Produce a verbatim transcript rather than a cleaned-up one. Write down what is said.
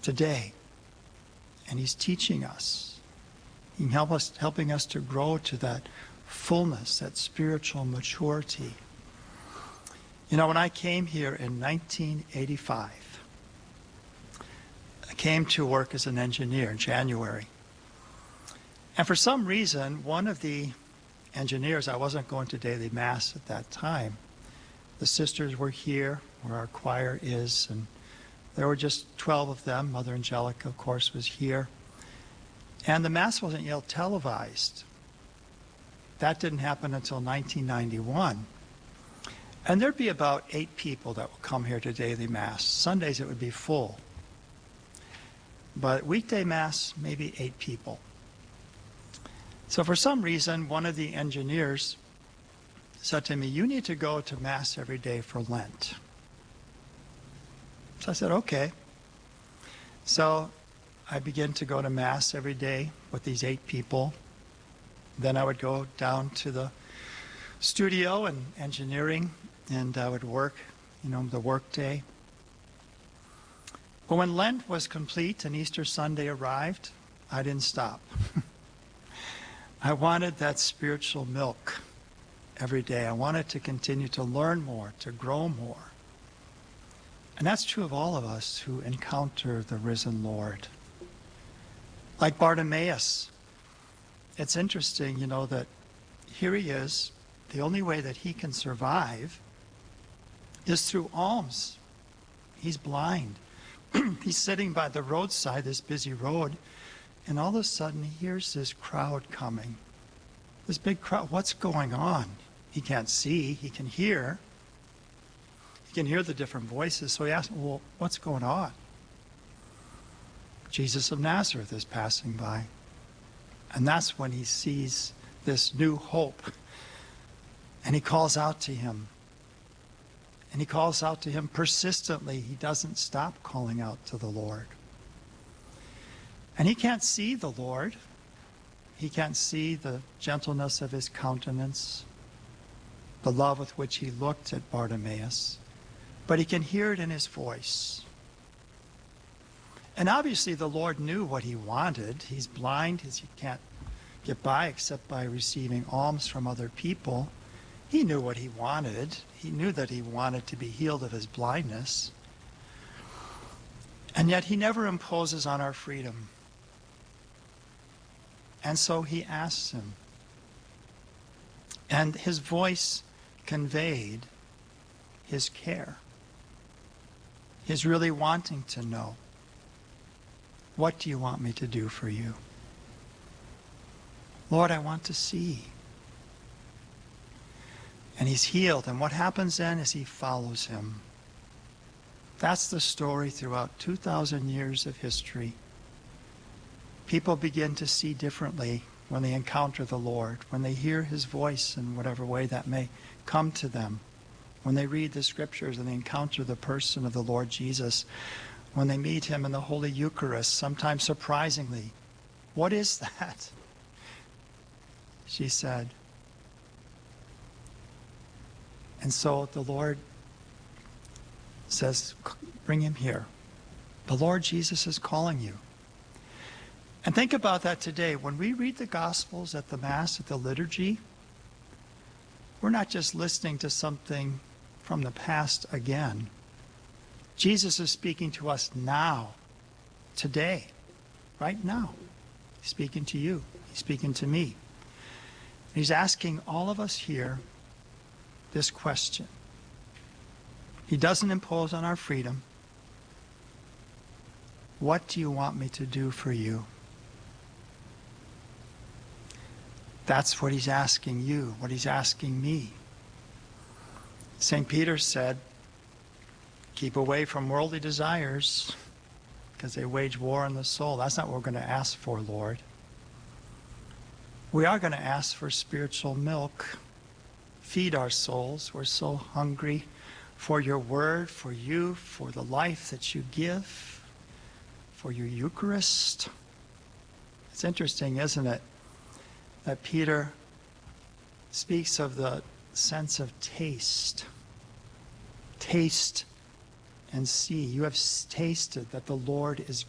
today. And he's teaching us. He can help us, helping us to grow to that fullness, that spiritual maturity. You know, when I came here in nineteen eighty-five, I came to work as an engineer in January. And for some reason, one of the engineers, I wasn't going to daily mass at that time. The sisters were here, where our choir is, and there were just twelve of them. Mother Angelica, of course, was here. And the mass wasn't yet televised. That didn't happen until nineteen ninety-one. And there'd be about eight people that would come here to daily mass. Sundays it would be full. But weekday mass, maybe eight people. So for some reason, one of the engineers said to me, you need to go to mass every day for Lent. So I said, okay. So I began to go to mass every day with these eight people. Then I would go down to the studio and engineering, and I would work, you know, the work day. But when Lent was complete and Easter Sunday arrived, I didn't stop. I wanted that spiritual milk every day. I wanted to continue to learn more, to grow more. And that's true of all of us who encounter the risen Lord. Like Bartimaeus, it's interesting, you know, that here he is. The only way that he can survive is through alms. He's blind. He's sitting by the roadside, this busy road, and all of a sudden he hears this crowd coming. This big crowd. What's going on? He can't see. He can hear. He can hear the different voices. So he asks, well, what's going on? Jesus of Nazareth is passing by. And that's when he sees this new hope. And he calls out to him. And he calls out to him persistently. He doesn't stop calling out to the Lord. And he can't see the Lord. He can't see the gentleness of his countenance, the love with which he looked at Bartimaeus. But he can hear it in his voice. And obviously the Lord knew what he wanted. He's blind. He can't get by except by receiving alms from other people. He knew what he wanted. He knew that he wanted to be healed of his blindness. And yet he never imposes on our freedom. And so he asks him. And his voice conveyed his care. His really wanting to know, what do you want me to do for you? Lord, I want to see. And he's healed. And what happens then is he follows him. That's the story throughout two thousand years of history. People begin to see differently when they encounter the Lord, when they hear his voice in whatever way that may come to them, when they read the scriptures and they encounter the person of the Lord Jesus, when they meet him in the Holy Eucharist, sometimes surprisingly. What is that? She said. And so the Lord says, bring him here. The Lord Jesus is calling you. And think about that today. When we read the Gospels at the Mass, at the liturgy, we're not just listening to something from the past again. Jesus is speaking to us now, today, right now. He's speaking to you. He's speaking to me. He's asking all of us here this question. He doesn't impose on our freedom. What do you want me to do for you? That's what he's asking you, what he's asking me. Saint Peter said, keep away from worldly desires because they wage war on the soul. That's not what we're going to ask for, Lord. We are going to ask for spiritual milk. Feed our souls. We're so hungry for your word, for you, for the life that you give, for your Eucharist. It's interesting, isn't it, that Peter speaks of the sense of taste. Taste and see. You have tasted that the Lord is